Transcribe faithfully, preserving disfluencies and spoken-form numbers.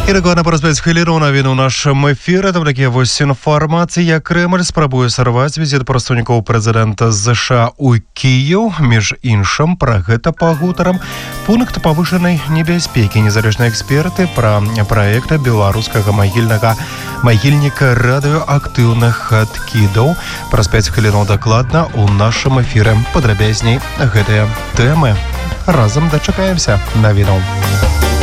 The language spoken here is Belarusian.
І докладно праз пяць хвілінаў навін у нашым эфіры. Там такія вось інфармацыя. Кремль спрабуе сарваць візіт прадстаўнікоў прэзідэнта ЗША ў Кіеў. Між іншым, пра гэта пагутарам. Пункт павышанай небяспекі. Незалежныя эксперты пра праект беларускага магільнага магільніка радыёактыўных адкідаў. Праз пяць хвілінаў дакладна у нашым эфіры. Падрабязней гэтыя тэмы. Разам дачакаемся навінаў.